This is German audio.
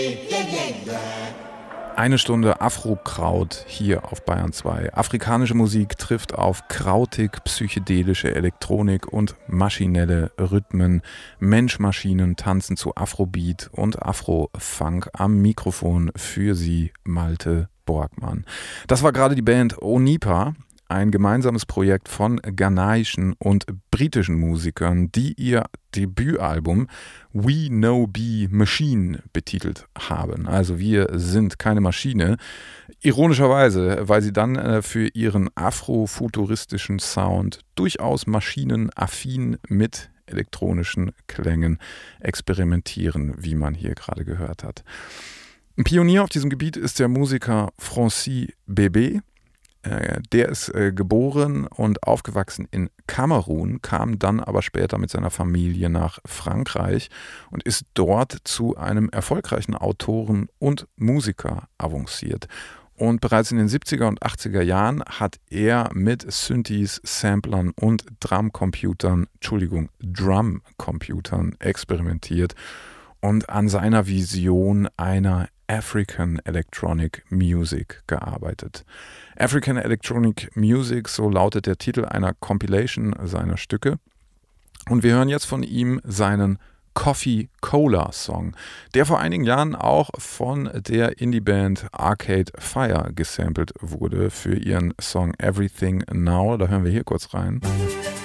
Eine Stunde Afro-Kraut hier auf Bayern 2. Afrikanische Musik trifft auf krautig psychedelische Elektronik und maschinelle Rhythmen. Mensch-Maschinen tanzen zu Afrobeat und Afro-Funk. Am Mikrofon für Sie Malte Borgmann. Das war gerade die Band Onipa. Ein gemeinsames Projekt von ghanaischen und britischen Musikern, die ihr Debütalbum We No Be Machine betitelt haben. Also wir sind keine Maschine. Ironischerweise, weil sie dann für ihren afrofuturistischen Sound durchaus maschinenaffin mit elektronischen Klängen experimentieren, wie man hier gerade gehört hat. Ein Pionier auf diesem Gebiet ist der Musiker Francis Bébé. Der ist geboren und aufgewachsen in Kamerun, kam dann aber später mit seiner Familie nach Frankreich und ist dort zu einem erfolgreichen Autoren und Musiker avanciert. Und bereits in den 70er und 80er Jahren hat er mit Synthes, Samplern und Drumcomputern experimentiert und an seiner Vision einer African Electronic Music gearbeitet. African Electronic Music, so lautet der Titel einer Compilation seiner Stücke. Und wir hören jetzt von ihm seinen Coffee Cola Song, der vor einigen Jahren auch von der Indie-Band Arcade Fire gesampelt wurde für ihren Song Everything Now. Da hören wir hier kurz rein.